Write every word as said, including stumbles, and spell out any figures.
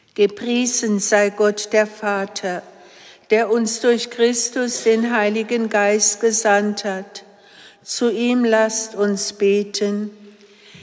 Gepriesen sei Gott der Vater, der uns durch Christus den Heiligen Geist gesandt hat. Zu ihm lasst uns beten.